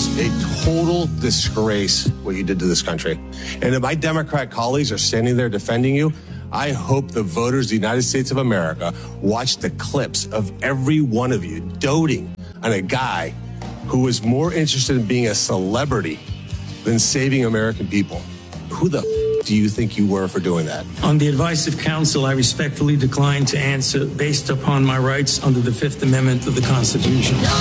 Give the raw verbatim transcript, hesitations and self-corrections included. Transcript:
is a total disgrace what you did to this country. And if my Democrat colleagues are standing there defending you, I hope the voters of the United States of America watch the clips of every one of you doting on a guy who was more interested in being a celebrity than saving American people. Who the f- do you think you were for doing that? On the advice of counsel, I respectfully decline to answer based upon my rights under the Fifth Amendment of the Constitution.